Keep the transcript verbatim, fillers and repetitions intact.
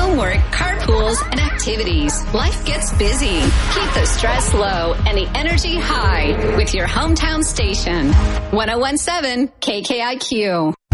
homework, carpools, and activities. Life gets busy. Keep the stress low and the energy high with your hometown station. one oh one point seven K K I Q.